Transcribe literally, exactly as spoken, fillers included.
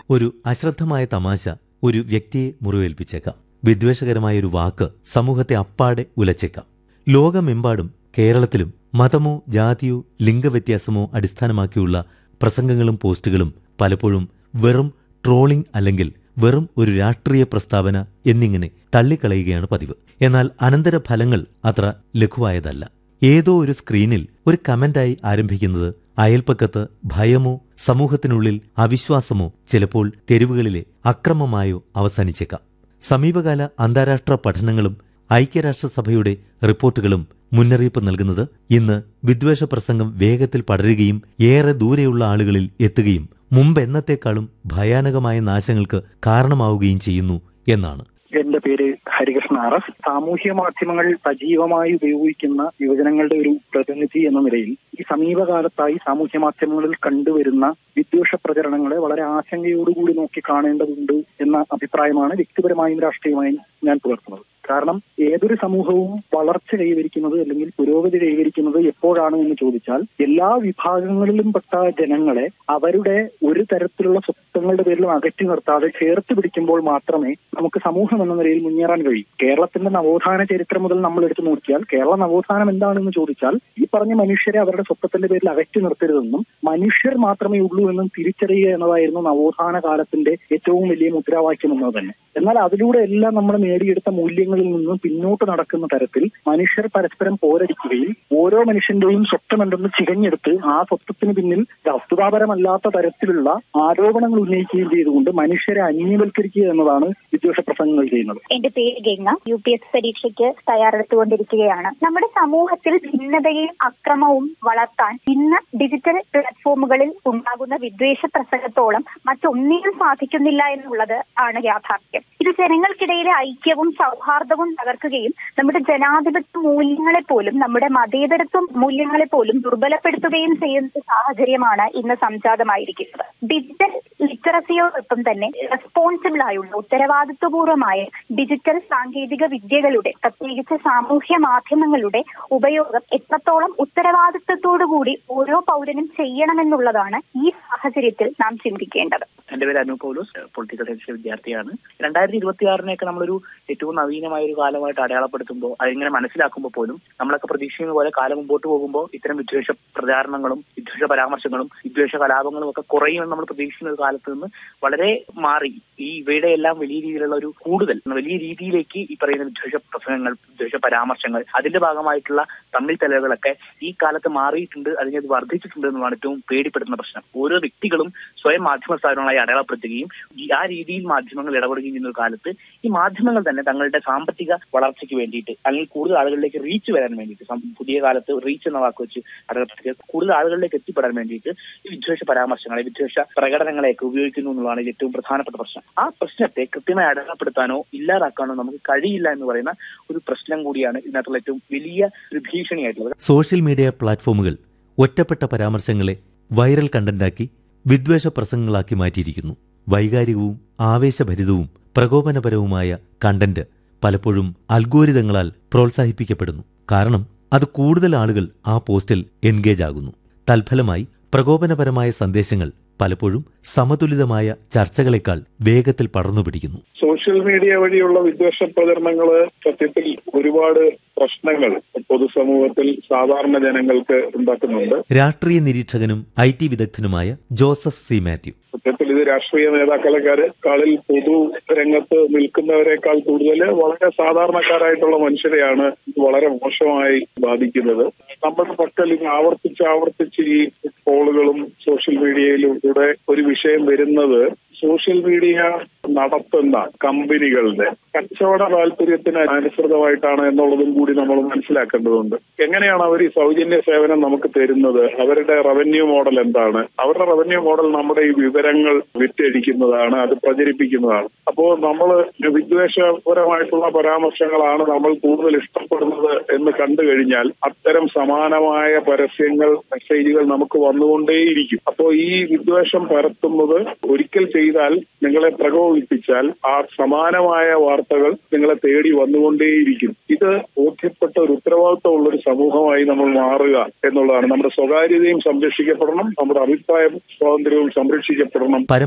ഒരു അശ്രദ്ധമായ തമാശ ഒരു വ്യക്തിയെ മുറിവേൽപ്പിച്ചേക്കാം. വിദ്വേഷകരമായ ഒരു വാക്ക് സമൂഹത്തെ അപ്പാടെ ഉലച്ചേക്കാം. ലോകമെമ്പാടും കേരളത്തിലും മതമോ ജാതിയോ ലിംഗവ്യത്യാസമോ അടിസ്ഥാനമാക്കിയുള്ള പ്രസംഗങ്ങളും പോസ്റ്റുകളും പലപ്പോഴും വെറും ട്രോളിംഗ് അല്ലെങ്കിൽ വെറും ഒരു രാഷ്ട്രീയ പ്രസ്താവന എന്നിങ്ങനെ തള്ളിക്കളയുകയാണ് പതിവ്. എന്നാൽ അനന്തരഫലങ്ങൾ അത്ര ലഘുവായതല്ല. ഏതോ ഒരു സ്ക്രീനിൽ ഒരു കമന്റായി ആരംഭിക്കുന്നത് അയൽപ്പക്കത്ത് ഭയമോ സമൂഹത്തിനുള്ളിൽ അവിശ്വാസമോ ചിലപ്പോൾ തെരുവുകളിലെ അക്രമമായോ അവസാനിച്ചേക്കാം. സമീപകാല അന്താരാഷ്ട്ര പഠനങ്ങളും ഐക്യരാഷ്ട്രസഭയുടെ റിപ്പോർട്ടുകളും മുന്നറിയിപ്പ് നൽകുന്നത് ഇന്ന് വിദ്വേഷ പ്രസംഗം വേഗത്തിൽ പടരുകയും ഏറെ ദൂരെയുള്ള ആളുകളിൽ എത്തുകയും മുമ്പെന്നത്തെക്കാളും ഭയാനകമായ നാശങ്ങൾക്ക് കാരണമാവുകയും ചെയ്യുന്നു എന്നാണ്. എന്റെ പേര് ഹരികൃഷ്ണ ആർ എസ്. സാമൂഹ്യ മാധ്യമങ്ങൾ സജീവമായി ഉപയോഗിക്കുന്ന യുവജനങ്ങളുടെ ഒരു പ്രതിനിധി എന്ന നിലയിൽ ഈ സമീപകാലത്തായി സാമൂഹ്യ മാധ്യമങ്ങളിൽ കണ്ടുവരുന്ന വിദ്വേഷ പ്രചരണങ്ങളെ വളരെ ആശങ്കയോടുകൂടി നോക്കി കാണേണ്ടതുണ്ട് എന്ന അഭിപ്രായമാണ് വ്യക്തിപരമായും രാഷ്ട്രീയമായും ഞാൻ പുലർത്തുന്നത്. കാരണം ഏതൊരു സമൂഹവും വളർച്ച കൈവരിക്കുന്നത് അല്ലെങ്കിൽ പുരോഗതി കൈവരിക്കുന്നത് എപ്പോഴാണ് എന്ന് ചോദിച്ചാൽ എല്ലാ വിഭാഗങ്ങളിലും പെട്ട ജനങ്ങളെ അവരുടെ ഒരു തരത്തിലുള്ള സ്വത്വങ്ങളുടെ പേരിലും അകറ്റി നിർത്താതെ ചേർത്ത് പിടിക്കുമ്പോൾ മാത്രമേ നമുക്ക് സമൂഹം എന്ന നിലയിൽ മുന്നേറാൻ കഴിയും. കേരളത്തിന്റെ നവോത്ഥാന ചരിത്രം മുതൽ നമ്മൾ എടുത്തു നോക്കിയാൽ കേരള നവോത്ഥാനം എന്താണെന്ന് ചോദിച്ചാൽ ഈ പറഞ്ഞ മനുഷ്യരെ അവരുടെ സ്വത്വത്തിന്റെ പേരിൽ അകറ്റി നിർത്തരുതെന്നും മനുഷ്യർ മാത്രമേ ഉള്ളൂ എന്നും തിരിച്ചറിയുക എന്നതായിരുന്നു നവോത്ഥാന കാലത്തിന്റെ ഏറ്റവും വലിയ മുദ്രാവാക്യം എന്നത് തന്നെ. എന്നാൽ അതിലൂടെ എല്ലാം നമ്മൾ നേടിയെടുത്ത മൂല്യങ്ങളിൽ നിന്നും പിന്നോട്ട് നടക്കുന്ന തരത്തിൽ മനുഷ്യർ പരസ്പരം പോരടിക്കുകയും ഓരോ മനുഷ്യന്റെയും സ്വത്വമെന്തെന്ന് ചികഞ്ഞെടുത്ത് ആ സ്വത്വത്തിന് പിന്നിൽ വസ്തുതാപരമല്ലാത്ത തരത്തിലുള്ള ആരോപണങ്ങൾ ഉന്നയിക്കുകയും ചെയ്തുകൊണ്ട് മനുഷ്യരെ അന്യവൽക്കരിക്കുക എന്നതാണ് വിദ്വേഷ പ്രസംഗങ്ങൾ ചെയ്യുന്നത്. എന്റെ പേര് ഗംഗ. യു പി എസ് പരീക്ഷയ്ക്ക് തയ്യാറെടുത്തുകൊണ്ടിരിക്കുകയാണ്. നമ്മുടെ സമൂഹത്തിൽ ഭിന്നതയും അക്രമവും വളർത്താൻ ഇന്ന് ഡിജിറ്റൽ പ്ലാറ്റ്ഫോമുകളിൽ ഉണ്ടാകുന്ന വിദ്വേഷ പ്രസംഗത്തോളം മറ്റൊന്നിനും സാധിക്കുന്നില്ല എന്നുള്ളത് ആണ് യാഥാർത്ഥ്യം. ഇത് ജനങ്ങൾക്കിടയിലെ ഐക്യവും സൗഹാർദ്ദവും തകർക്കുകയും നമ്മുടെ ജനാധിപത്യ മൂല്യങ്ങളെ പോലും നമ്മുടെ മതേതരത്വ മൂല്യങ്ങളെ പോലും ദുർബലപ്പെടുത്തുകയും ചെയ്യുന്ന സാഹചര്യമാണ് ഇന്ന് സംജാതമായിരിക്കുന്നത്. ഡിജിറ്റൽ ലിറ്ററസിയോടൊപ്പം തന്നെ റെസ്പോൺസിബിൾ ആയുള്ള ഉത്തരവാദിത്വപൂർവമായ ഡിജിറ്റൽ സാങ്കേതിക വിദ്യകളുടെ പ്രത്യേകിച്ച് സാമൂഹ്യ മാധ്യമങ്ങളുടെ ഉപയോഗം എത്രത്തോളം ഉത്തരവാദിത്വത്തോടുകൂടി ഓരോ പൗരനും ചെയ്യണമെന്നുള്ളതാണ് ഈ സാഹചര്യത്തിൽ നാം ചിന്തിക്കേണ്ടത്. എന്റെ പേര് അനു പൗലോസ്, പൊളിറ്റിക്കൽ സയൻസ് വിദ്യാർത്ഥിയാണ്. രണ്ടായിരത്തി ഇരുപത്തി ആറിനെയൊക്കെ നമ്മളൊരു ഏറ്റവും നവീനമായ ഒരു കാലമായിട്ട് അടയാളപ്പെടുത്തുമ്പോൾ അതിങ്ങനെ മനസ്സിലാക്കുമ്പോൾ പോലും നമ്മളൊക്കെ പ്രതീക്ഷിക്കുന്ന പോലെ കാലം മുമ്പോട്ട് പോകുമ്പോൾ ഇത്തരം വിദ്വേഷ പ്രചാരണങ്ങളും വിദ്വേഷ പരാമർശങ്ങളും വിദ്വേഷ കലാപങ്ങളും ഒക്കെ കുറയുമെന്ന് നമ്മൾ പ്രതീക്ഷിക്കുന്ന ഒരു കാലത്ത് നിന്ന് വളരെ മാറി ഈ ഇവയുടെ എല്ലാം വലിയ രീതിയിലുള്ള ഒരു കൂടുതൽ വലിയ രീതിയിലേക്ക് ഈ പറയുന്ന വിദ്വേഷ പ്രസംഗങ്ങൾ വിദ്വേഷ പരാമർശങ്ങൾ അതിന്റെ ഭാഗമായിട്ടുള്ള തമ്മിൽ തലകളൊക്കെ ഈ കാലത്ത് മാറിയിട്ടുണ്ട്, അതിനെ വർദ്ധിച്ചിട്ടുണ്ട് എന്നതാണ് ഏറ്റവും പേടിപ്പെടുത്തുന്ന പ്രശ്നം. ഓരോ വ്യക്തികളും സ്വയം മാധ്യമ സ്ഥാപനങ്ങളായി അടയാളപ്പെടുത്തുകയും ആ രീതിയിൽ മാധ്യമങ്ങൾ ഇടപെടുകയും ചെയ്യുന്ന ഒരു കാലത്ത് ഈ മാധ്യമങ്ങൾ തന്നെ തങ്ങളുടെ സാമ്പത്തിക വളർച്ചയ്ക്ക് വേണ്ടിയിട്ട് അല്ലെങ്കിൽ കൂടുതൽ ആളുകളിലേക്ക് റീച്ച് വരാൻ വേണ്ടിയിട്ട് പുതിയ കാലത്ത് റീച്ച് എന്ന വാക്ക് വെച്ച് അടയാളപ്പെടുത്തി കൂടുതൽ ആളുകളിലേക്ക് എത്തിപ്പെടാൻ വേണ്ടിയിട്ട് ഈ വിദ്വേഷ പരാമർശങ്ങളെ വിദ്വേഷ പ്രകടനങ്ങളെയൊക്കെ ഉപയോഗിക്കുന്നു എന്നുള്ളതാണ് ഏറ്റവും പ്രധാനപ്പെട്ട പ്രശ്നം. ആ പ്രശ്നത്തെ കൃത്യമായി അടയാളപ്പെടുത്താനോ ഇല്ലാതാക്കാനോ നമുക്ക് കഴിയില്ല എന്ന് പറയുന്ന ഒരു പ്രശ്നം കൂടിയാണ് ഇതിനകത്തുള്ള ഏറ്റവും വലിയ ഒരു ഭീഷണിയായിട്ടുള്ളത്. സോഷ്യൽ മീഡിയ പ്ലാറ്റ്ഫോമുകൾ ഒറ്റപ്പെട്ട പരാമർശങ്ങളെ വൈറൽ കണ്ടന്റാക്കി വിദ്വേഷ പ്രസംഗങ്ങളാക്കി മാറ്റിയിരിക്കുന്നു. വൈകാരികവും ആവേശഭരിതവും പ്രകോപനപരവുമായ കണ്ടന്റ് പലപ്പോഴും അൽഗോരിതങ്ങളാൽ പ്രോത്സാഹിപ്പിക്കപ്പെടുന്നു. കാരണം അത് കൂടുതൽ ആളുകൾ ആ പോസ്റ്റിൽ എൻഗേജ് ആകുന്നു. തൽഫലമായി പ്രകോപനപരമായ സന്ദേശങ്ങൾ പലപ്പോഴും സമതുലിതമായ ചർച്ചകളെക്കാൾ വേഗത്തിൽ പടർന്നുപിടിക്കുന്നു. സോഷ്യൽ മീഡിയ വഴിയുള്ള വിദ്വേഷ പ്രചരണങ്ങള് സത്യത്തിൽ ഒരുപാട് പ്രശ്നങ്ങൾ പൊതുസമൂഹത്തിൽ സാധാരണ ജനങ്ങൾക്ക് ഉണ്ടാക്കുന്നുണ്ട്. രാഷ്ട്രീയ നിരീക്ഷകനും I T വിദഗ്ധനുമായ Joseph C Mathew. സത്യത്തിൽ ഇത് രാഷ്ട്രീയ നേതാക്കളെക്കാളിൽ പൊതു രംഗത്ത് നിൽക്കുന്നവരെക്കാൾ കൂടുതൽ വളരെ സാധാരണക്കാരായിട്ടുള്ള മനുഷ്യരെയാണ് ഇത് വളരെ മോശമായി ബാധിക്കുന്നത്. നമ്മുടെ പക്കൽ ഇത് ആവർത്തിച്ച് ആവർത്തിച്ച് ഈ ട്രോളുകളും സോഷ്യൽ മീഡിയയിലൂടെ ഒരു വിഷയം വരുന്നത് സോഷ്യൽ മീഡിയ നടത്തുന്ന കമ്പനികളുടെ കച്ചവട താല്പര്യത്തിന് അനുസൃതമായിട്ടാണ് എന്നുള്ളതും കൂടി നമ്മൾ മനസ്സിലാക്കേണ്ടതുണ്ട്. എങ്ങനെയാണ് അവർ ഈ സൗജന്യ സേവനം നമുക്ക് തരുന്നത്? അവരുടെ റവന്യൂ മോഡൽ എന്താണ്? അവരുടെ റവന്യൂ മോഡൽ നമ്മുടെ ഈ വിവരങ്ങൾ വിറ്റഴിക്കുന്നതാണ്, അത് പ്രചരിപ്പിക്കുന്നതാണ്. അപ്പോൾ നമ്മൾ വിദ്വേഷപരമായിട്ടുള്ള പരാമർശങ്ങളാണ് നമ്മൾ കൂടുതൽ ഇഷ്ടപ്പെടുന്നത് എന്ന് കണ്ടു കഴിഞ്ഞാൽ അത്തരം സമാനമായ പരസ്യങ്ങൾ മെസ്സേജുകൾ നമുക്ക് വന്നുകൊണ്ടേയിരിക്കും. അപ്പോൾ ഈ വിദ്വേഷം പരത്തുന്നത് ഒരിക്കൽ ചെയ്താൽ നിങ്ങളെ പ്രകോപിപ്പിച്ചാൽ ആ സമാനമായ വാർത്തകൾ നിങ്ങളെ തേടി വന്നുകൊണ്ടേയിരിക്കും. ഇത് ബോധ്യപ്പെട്ട ഒരു ഉത്തരവാദിത്തമുള്ള ഒരു സമൂഹമായി നമ്മൾ മാറുക എന്നുള്ളതാണ്. നമ്മുടെ സ്വകാര്യതയും സംരക്ഷിക്കപ്പെടണം, നമ്മുടെ അഭിപ്രായ സ്വാതന്ത്ര്യവും സംരക്ഷിക്കപ്പെടണം.